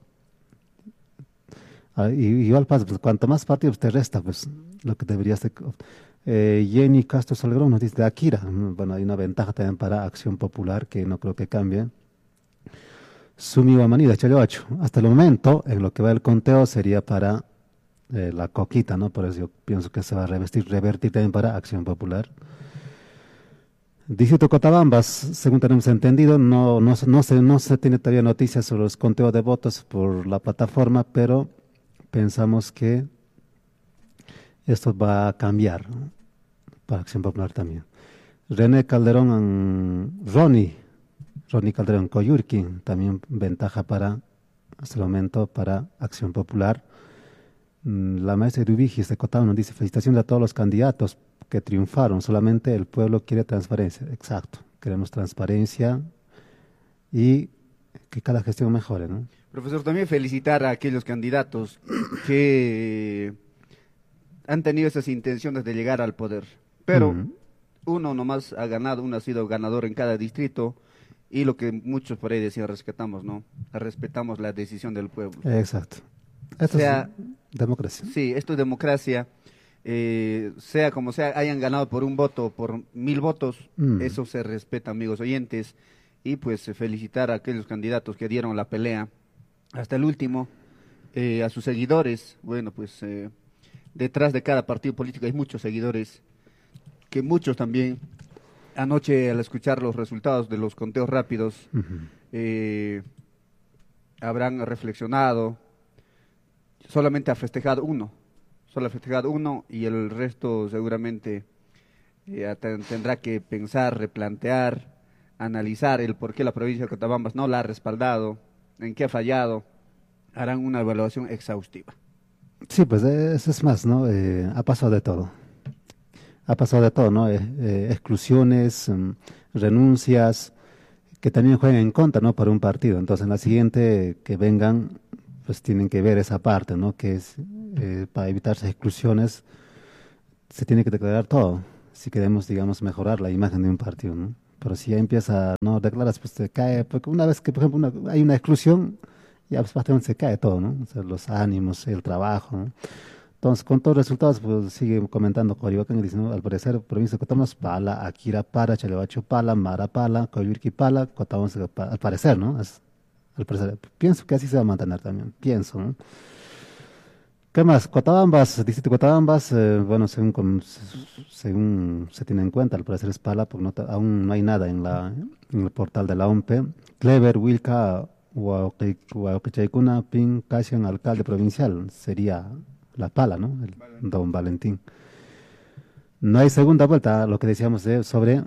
Y igual pasa, pues, cuanto más partidos te resta, pues, lo que deberías de... Jenny Castro Salgrón nos dice de Akira. Bueno, hay una ventaja también para Acción Popular que no creo que cambie. Sumi Guamanida, Chayoacho. Hasta el momento, en lo que va el conteo, sería para la coquita, ¿no? Por eso yo pienso que se va a revertir también para Acción Popular. Distrito Cotabambas, según tenemos entendido, no se tiene todavía noticias sobre los conteos de votos por la plataforma, pero pensamos que esto va a cambiar, ¿no? Para Acción Popular también. René Calderón, Ronnie Calderón Coyurqui, también ventaja hasta el momento, para Acción Popular. La maestra Eduvigis de Cotao nos dice, felicitaciones a todos los candidatos que triunfaron, solamente el pueblo quiere transparencia. Exacto, queremos transparencia y que cada gestión mejore, ¿no? Profesor, también felicitar a aquellos candidatos que han tenido esas intenciones de llegar al poder, pero uno nomás ha ganado, uno ha sido ganador en cada distrito, y lo que muchos por ahí decían, respetamos la decisión del pueblo. Exacto. Esto es democracia. Sí, esto es democracia. Sea como sea, hayan ganado por un voto, por 1000 votos, eso se respeta, amigos oyentes, y pues felicitar a aquellos candidatos que dieron la pelea hasta el último, a sus seguidores. Bueno, pues detrás de cada partido político hay muchos seguidores, que muchos también anoche al escuchar los resultados de los conteos rápidos habrán reflexionado. Solamente ha festejado uno, y el resto seguramente tendrá que pensar, replantear, analizar el por qué la provincia de Cotabambas no la ha respaldado, en qué ha fallado. Harán una evaluación exhaustiva. Sí, pues eso es más, ¿no? Ha pasado de todo. Ha pasado de todo, ¿no? Exclusiones, renuncias, que también jueguen en contra, ¿no? Por un partido. Entonces, en la siguiente que vengan, pues tienen que ver esa parte, ¿no? Que es, para evitar esas exclusiones, se tiene que declarar todo, si queremos, digamos, mejorar la imagen de un partido, ¿no? Pero si ya empieza, no declaras, pues se cae, porque una vez que, por ejemplo, hay una exclusión, ya pues prácticamente se cae todo, ¿no? O sea, los ánimos, el trabajo, ¿no? Entonces, con todos los resultados, pues sigue comentando Coyoacán y dice, ¿no? Al parecer, provincia de Cotamas, Pala, Akira Para, Chalebacho Pala, Mara Pala, Coyurqui Pala, Cotamas, al parecer, ¿no? Al parecer, pienso que así se va a mantener también, pienso, ¿no? ¿Qué más? Cotabambas, distrito de Cotabambas, bueno, según se tiene en cuenta, al parecer es Pala, porque aún no hay nada en el portal de la OMP. Clever, Wilca, Huauquichaicuna, Pin, Casian, alcalde provincial, sería la Pala, ¿no? Don Valentín. No hay segunda vuelta, lo que decíamos sobre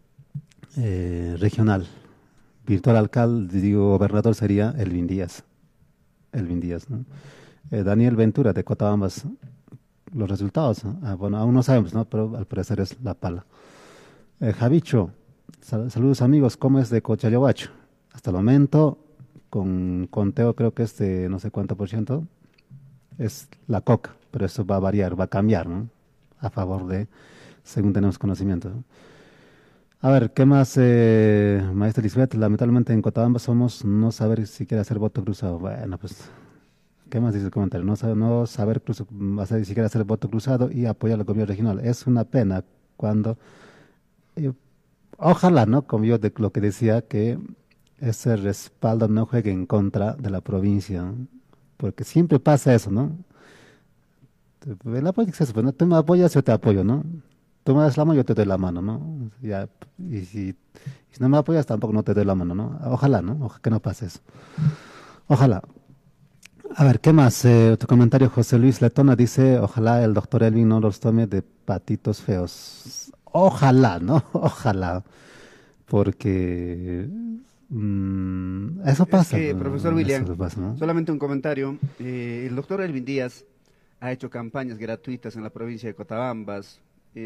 regional. Virtual alcalde, digo, gobernador sería Elvin Díaz. Elvin Díaz, ¿no? Daniel Ventura de Cotabambas, los resultados, ¿no? Bueno, aún no sabemos, ¿no? Pero al parecer es la Pala. Javicho, saludos amigos, ¿cómo es de Cochayobacho? Hasta el momento, con conteo creo que es de no sé cuánto por ciento, es la Coca, pero eso va a variar, va a cambiar, ¿no? A favor de, según tenemos conocimiento, ¿no? A ver, ¿qué más, maestra Lisbeth? Lamentablemente en Cotabamba somos no saber si quiere hacer voto cruzado. Bueno, pues, ¿qué más dice el comentario? No saber hacer, si quiere hacer voto cruzado y apoyar al gobierno regional. Es una pena cuando, eh, ojalá, ¿no? Como yo lo que decía, que ese respaldo no juegue en contra de la provincia, ¿no? Porque siempre pasa eso, ¿no? La política es eso, pues, ¿no? Tú me apoyas, yo te apoyo, ¿no? Tú me das la mano, yo te doy la mano, ¿no? Ya, y si no me apoyas, tampoco no te doy la mano, ¿no? Ojalá, ¿no? Que no pase eso. Ojalá. A ver, ¿qué más? Tu comentario, José Luis Letona dice, ojalá el doctor Elvin no los tome de patitos feos. Ojalá, ¿no? Ojalá. Porque eso pasa. Es que, profesor William, eso pasa, ¿no? solamente un comentario. El doctor Elvin Díaz ha hecho campañas gratuitas en la provincia de Cotabambas,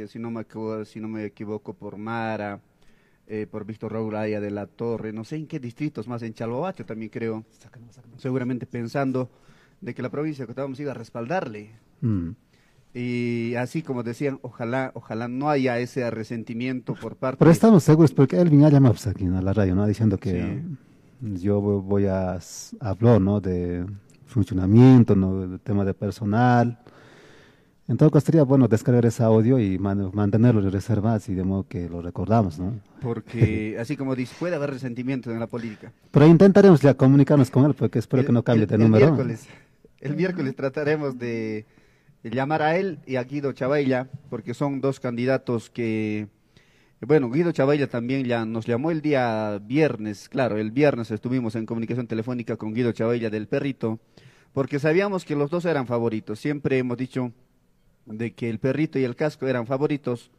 si no me equivoco, por Mara, por Víctor Raúl Aya de la Torre, no sé en qué distritos más, en Chalboacho también creo, seguramente pensando de que la provincia de Cotabambas iba a respaldarle. Mm. Y así como decían, ojalá no haya ese resentimiento por parte. Pero estamos seguros, porque Elvin ya llamó pues, aquí ¿no? a la radio, ¿no? Diciendo que Sí. yo voy a hablar, ¿no? De funcionamiento, ¿no? De tema de personal. En todo caso, sería bueno descargar ese audio y mantenerlo en reservas y de modo que lo recordamos, ¿no? Porque así como dice, puede haber resentimiento en la política. Pero intentaremos ya comunicarnos con él, porque espero que no cambie de número. El miércoles trataremos de llamar a él y a Guido Chabailla, porque son dos candidatos que, bueno, Guido Chabailla también ya nos llamó el día viernes, claro, el viernes estuvimos en comunicación telefónica con Guido Chabailla del Perrito, porque sabíamos que los dos eran favoritos, siempre hemos dicho de que el Perrito y el Casco eran favoritos,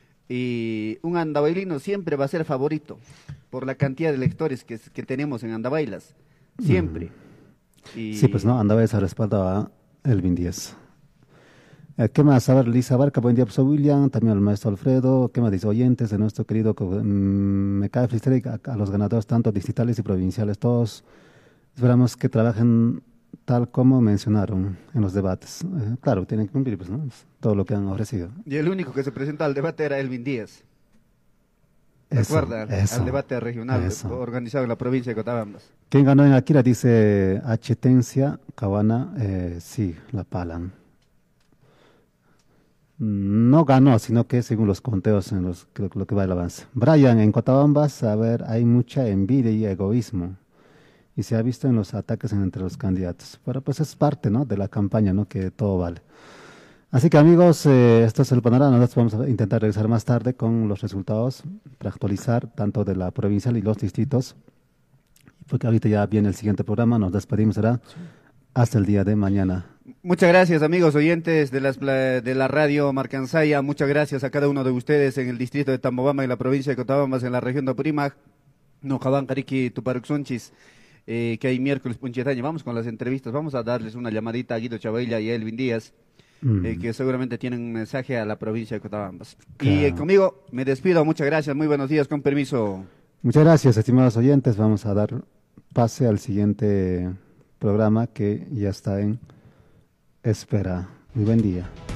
y un andabailino siempre va a ser favorito, por la cantidad de electores que tenemos en Andabailas, siempre. Y Sí, pues no, andaba esa respalda a Elvin Díaz. ¿Qué más? A ver, Lisa Barca, buen día, profesor William, también al maestro Alfredo. ¿Qué más dice? Oyentes de nuestro querido Mecae Freestyle, a los ganadores, tanto distritales y provinciales, todos. Esperamos que trabajen tal como mencionaron en los debates. Claro, tienen que cumplir, pues, ¿no? Todo lo que han ofrecido. Y el único que se presentó al debate era Elvin Díaz. Eso, Recuerda, eso, al debate regional eso. organizado en la provincia de Cotabambas. ¿Quién ganó en Akira? Dice Achetencia, Cabana, sí, la Palan. No ganó, sino que según los conteos en lo que va el avance. Brian, en Cotabambas, a ver, hay mucha envidia y egoísmo. Y se ha visto en los ataques entre los candidatos. Pero pues es parte, ¿no? De la campaña, ¿no? Que todo vale. Así que amigos, esto es el panorama. Nosotros vamos a intentar regresar más tarde con los resultados para actualizar tanto de la provincial y los distritos. Porque ahorita ya viene el siguiente programa. Nos despedimos, será hasta el día de mañana. Muchas gracias, amigos oyentes de la radio Marcansaya. Muchas gracias a cada uno de ustedes en el distrito de Tambobamba, en la provincia de Cotabambas, en la región de Apurímac, Nojabán, Cariqui, Tuparuxunchis, que hay miércoles Punchetaña. Vamos con las entrevistas. Vamos a darles una llamadita a Guido Chabailla y a Elvin Díaz, que seguramente tienen un mensaje a la provincia de Cotabambas. Y Claro. conmigo me despido. Muchas gracias. Muy buenos días. Con permiso. Muchas gracias, estimados oyentes. Vamos a dar pase al siguiente programa que ya está en espera. Muy buen día.